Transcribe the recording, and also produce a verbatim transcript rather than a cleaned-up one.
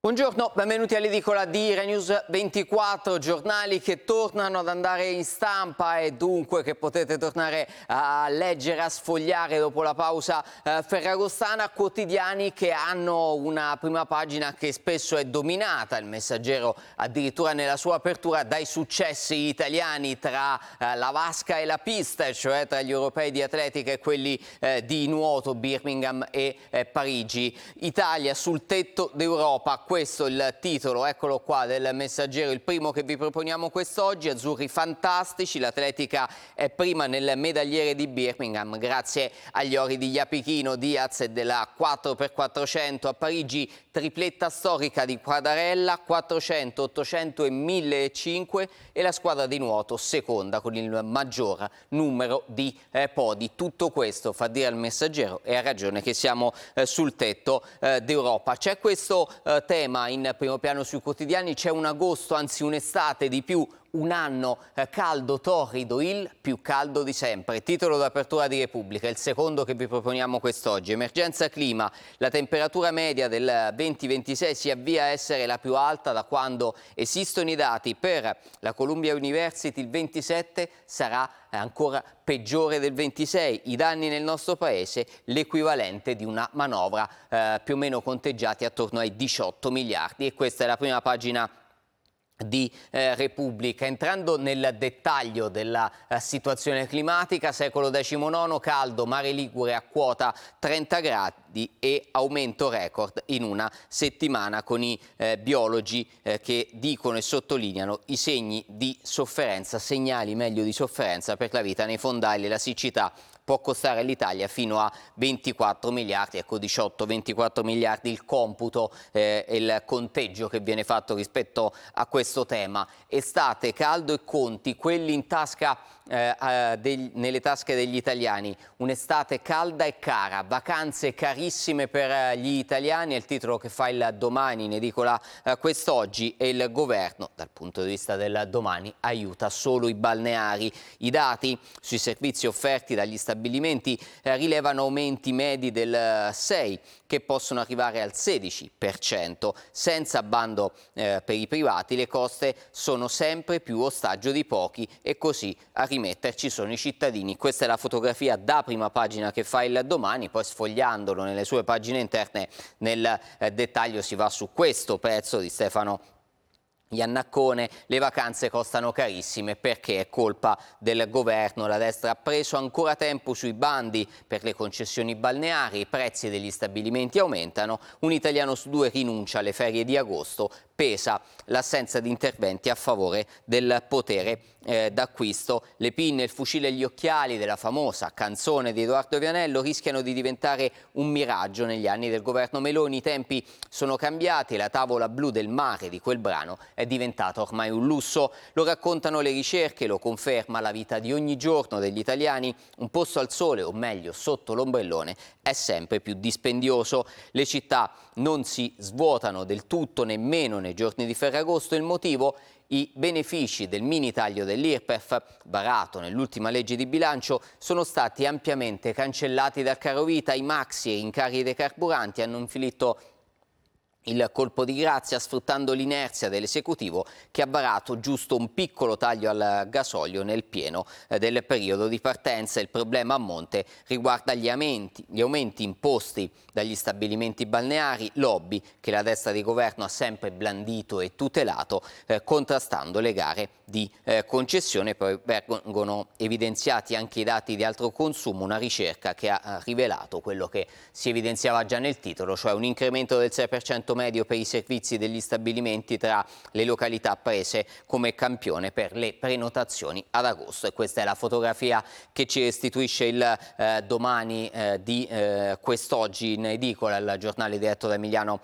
Buongiorno, benvenuti all'edicola di Rai News ventiquattro, giornali che tornano ad andare in stampa e dunque che potete tornare a leggere, a sfogliare dopo la pausa eh, ferragostana, quotidiani che hanno una prima pagina che spesso è dominata, il Messaggero addirittura nella sua apertura, dai successi italiani tra eh, la vasca e la pista, cioè tra gli europei di atletica e quelli eh, di nuoto, Birmingham e eh, Parigi. Italia sul tetto d'Europa. Questo è il titolo, eccolo qua, del Messaggero, il primo che vi proponiamo quest'oggi. Azzurri fantastici, l'atletica è prima nel medagliere di Birmingham grazie agli ori di Iapichino, Diaz e della quattro per quattrocento. A Parigi tripletta storica di Quadarella, quattrocento, ottocento e millecinquecento, e la squadra di nuoto seconda con il maggior numero di eh, podi. Tutto questo fa dire al Messaggero, e ha ragione, che siamo eh, sul tetto eh, d'Europa. C'è questo eh, tema in primo piano sui quotidiani, c'è un agosto, anzi un'estate di più, un anno eh, caldo, torrido, il più caldo di sempre. Titolo d'apertura di Repubblica, il secondo che vi proponiamo quest'oggi. Emergenza clima, la temperatura media del venti ventisei si avvia a essere la più alta da quando esistono i dati. Per la Columbia University il ventisette sarà ancora peggiore del ventisei. I danni nel nostro paese l'equivalente di una manovra eh, più o meno conteggiati attorno ai diciotto miliardi. E questa è la prima pagina di eh, Repubblica. Entrando nel dettaglio della eh, situazione climatica, secolo diciannove, caldo, mare Ligure a quota trenta gradi e aumento record in una settimana, con i eh, biologi eh, che dicono e sottolineano i segni di sofferenza, segnali meglio di sofferenza per la vita nei fondali. La siccità può costare all'Italia fino a ventiquattro miliardi, ecco diciotto ventiquattro miliardi il computo e eh, il conteggio che viene fatto rispetto a questo tema. Estate, caldo e conti, quelli in tasca, eh, eh, degli, nelle tasche degli italiani. Un'estate calda e cara, vacanze carissime per gli italiani, è il titolo che fa il Domani in edicola eh, quest'oggi, e il governo, dal punto di vista del Domani, aiuta solo i balneari. I dati sui servizi offerti dagli stabilimenti eh, rilevano aumenti medi del sei, che possono arrivare al sedici per cento. Senza bando eh, per i privati, le coste sono sempre più ostaggio di pochi, e così a rimetterci sono i cittadini. Questa è la fotografia da prima pagina che fa il Domani, poi sfogliandolo nelle sue pagine interne nel eh, dettaglio si va su questo pezzo di Stefano Iannaccone. Le vacanze costano carissime perché è colpa del governo. La destra ha preso ancora tempo sui bandi per le concessioni balneari, i prezzi degli stabilimenti aumentano, un italiano su due rinuncia alle ferie di agosto, pesa l'assenza di interventi a favore del potere eh, d'acquisto. Le pinne, il fucile e gli occhiali della famosa canzone di Edoardo Vianello rischiano di diventare un miraggio negli anni del governo Meloni. I tempi sono cambiati, la tavola blu del mare di quel brano è diventata ormai un lusso. Lo raccontano le ricerche, lo conferma la vita di ogni giorno degli italiani. Un posto al sole, o meglio sotto l'ombrellone, è sempre più dispendioso. Le città non si svuotano del tutto nemmeno nei giorni di Ferragosto. Il motivo? I benefici del mini taglio dell'I R P E F, varato nell'ultima legge di bilancio, sono stati ampiamente cancellati dal carovita. I maxi e rincari dei carburanti hanno inflitto il colpo di grazia, sfruttando l'inerzia dell'esecutivo, che ha varato giusto un piccolo taglio al gasolio nel pieno eh, del periodo di partenza. Il problema a monte riguarda gli aumenti, gli aumenti imposti dagli stabilimenti balneari, lobby che la destra di governo ha sempre blandito e tutelato, eh, contrastando le gare di eh, concessione. Poi vengono evidenziati anche i dati di altro consumo, una ricerca che ha rivelato quello che si evidenziava già nel titolo, cioè un incremento del sei per cento medio per i servizi degli stabilimenti tra le località prese come campione per le prenotazioni ad agosto. E questa è la fotografia che ci restituisce il eh, Domani eh, di eh, quest'oggi in edicola, il giornale diretto da Emiliano